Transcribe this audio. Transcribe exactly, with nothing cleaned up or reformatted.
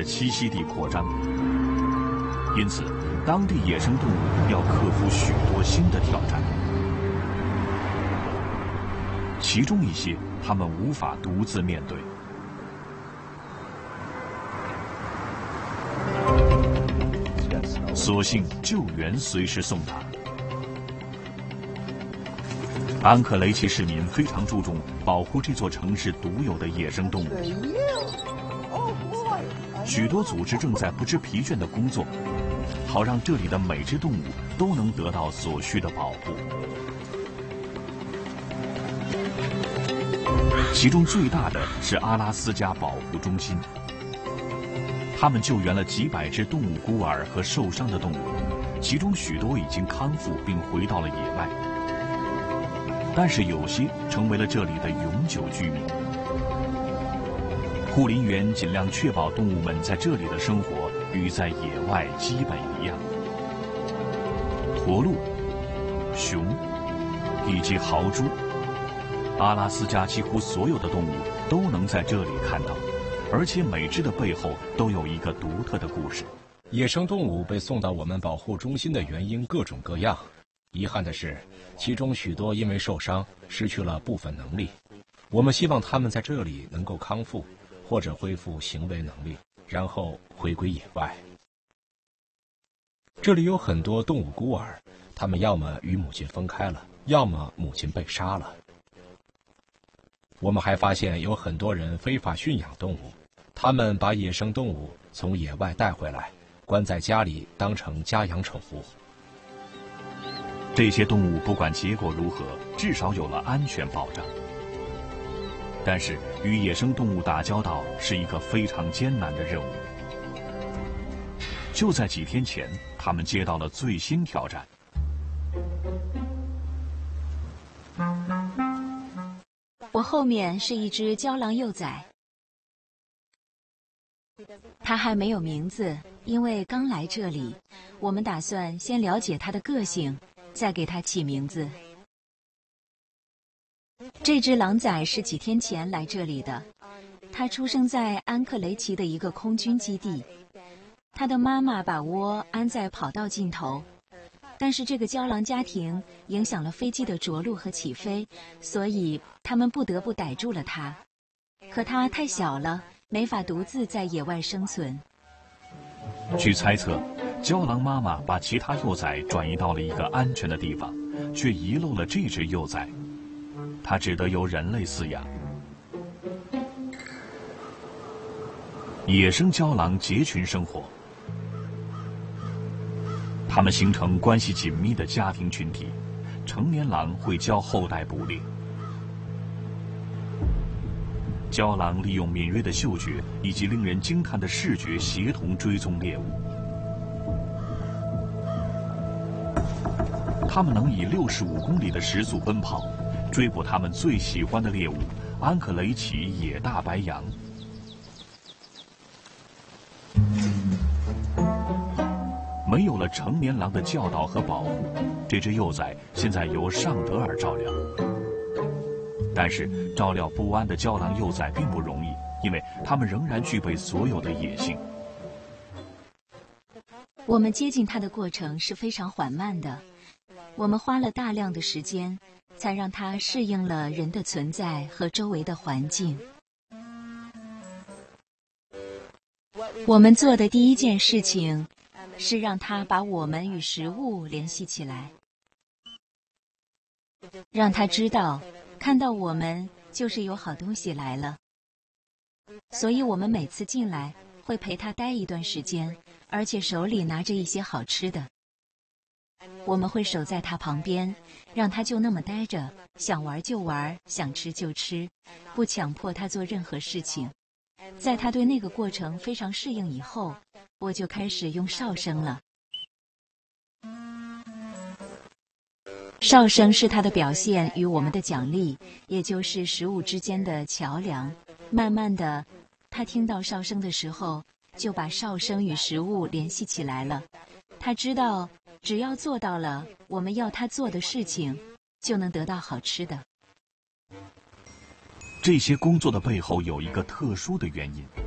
的栖息地扩张，因此，当地野生动物要克服许多新的挑战。其中一些，他们无法独自面对。所幸救援随时送达。安克雷奇市民非常注重保护这座城市独有的野生动物，许多组织正在不知疲倦地工作，好让这里的每只动物都能得到所需的保护。其中最大的是阿拉斯加保护中心，他们救援了几百只动物孤儿和受伤的动物，其中许多已经康复并回到了野外，但是有些成为了这里的永久居民。护林员尽量确保动物们在这里的生活与在野外基本一样。驼鹿、熊以及豪猪，阿拉斯加几乎所有的动物都能在这里看到，而且每只的背后都有一个独特的故事。 野生动物被送到我们保护中心的原因各种各样，遗憾的是，其中许多因为受伤失去了部分能力。我们希望它们在这里能够康复，或者恢复行为能力，然后回归野外。这里有很多动物孤儿，它们要么与母亲分开了，要么母亲被杀了。我们还发现有很多人非法驯养动物，他们把野生动物从野外带回来，关在家里当成家养宠物。 这些动物不管结果如何，至少有了安全保障。但是与野生动物打交道是一个非常艰难的任务。就在几天前，他们接到了最新挑战。 我后面是一只郊狼幼崽，它还没有名字，因为刚来这里，我们打算先了解它的个性，再给它起名字。这只狼崽是几天前来这里的，它出生在安克雷奇的一个空军基地。它的妈妈把窝安在跑道尽头，但是这个郊狼家庭影响了飞机的着陆和起飞，所以他们不得不逮住了它。可它太小了，没法独自在野外生存。 据猜测，郊狼妈妈把其他幼崽转移到了一个安全的地方，却遗漏了这只幼崽，它只得由人类饲养。野生郊狼结群生活，它们形成关系紧密的家庭群体，成年狼会教后代捕猎。郊狼利用敏锐的嗅觉以及令人惊叹的视觉协同追踪猎物，它们能以六十五公里的时速奔跑，追捕它们最喜欢的猎物——安克雷奇野大白羊。没有了成年狼的教导和保护，这只幼崽现在由尚德尔照料。但是照料不安的郊狼幼崽并不容易，因为它们仍然具备所有的野性。 我们接近它的过程是非常缓慢的，我们花了大量的时间，才让它适应了人的存在和周围的环境。我们做的第一件事情是让它把我们与食物联系起来，让它知道看到我们就是有好东西来了。所以我们每次进来会陪它待一段时间，而且手里拿着一些好吃的。我们会守在它旁边，让它就那么待着，想玩就玩，想吃就吃，不强迫它做任何事情。在它对那个过程非常适应以后，我就开始用哨声了。哨声是它的表现与我们的奖励，也就是食物之间的桥梁。慢慢的，它听到哨声的时候，就把哨声与食物联系起来了。它知道，只要做到了我们要它做的事情，就能得到好吃的。 这些工作的背后有一个特殊的原因，